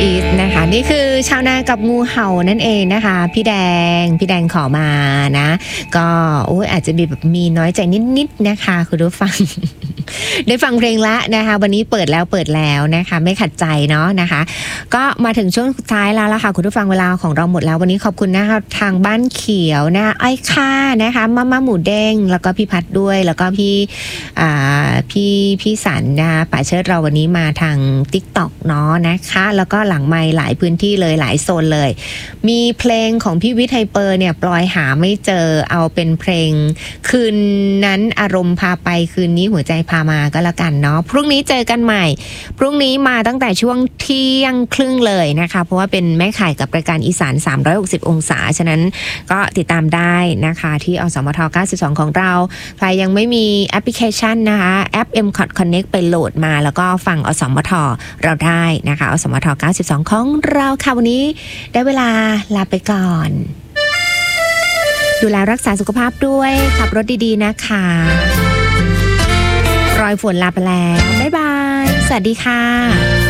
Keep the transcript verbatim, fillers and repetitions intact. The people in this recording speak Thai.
อีสนะคะนี่คือชาวนากับงูเห่านั่นเองนะคะพี่แดงพี่แดงขอมานะก็โอ้ยอาจจะมีแบบมีน้อยใจนิดๆนะคะคุณผู้ฟัง ได้ฟังเพลงละนะคะวันนี้เปิดแล้วเปิดแล้วนะคะไม่ขัดใจเนาะนะคะก็มาถึงช่วงสุดท้ายแล้วล่ะค่ะคุณผู้ฟังเวลาของเราหมดแล้ววันนี้ขอบคุณนะคะทางบ้านเขียวนะไอ้ค่านะคะมาม่าหมูเด้งแล้วก็พี่พัดด้วยแล้วก็พี่อ่าพี่พี่สันนะคะป่าเชิดเราวันนี้มาทาง TikTok เนาะนะคะแล้วก็หลังไมค์หลายพื้นที่เลยหลายโซนเลยมีเพลงของพี่วิทย์ไฮเปอร์เนี่ยปลอยหาไม่เจอเอาเป็นเพลงคืนนั้นอารมณ์พาไปคืนนี้หัวใจพามาก็แล้วกันเนาะพรุ่งนี้เจอกันใหม่พรุ่งนี้มาตั้งแต่ช่วงเที่ยงครึ่งเลยนะคะเพราะว่าเป็นแม่ข่ายกับรายการอีสานสามร้อยหกสิบองศาฉะนั้นก็ติดตามได้นะคะที่อสมทเก้าสิบสองของเราใครยังไม่มีแอปพลิเคชันนะคะแอป เอ็ม ซี โอ ที Connect ไปโหลดมาแล้วก็ฟังอสมทเราได้นะคะอสมทเก้าสิบสองของเราค่ะวันนี้ได้เวลาลาไปก่อนดูแลรักษาสุขภาพด้วยขับรถดีๆนะคะรอยฝนลาไปแล้วบ๊ายบายสวัสดีค่ะ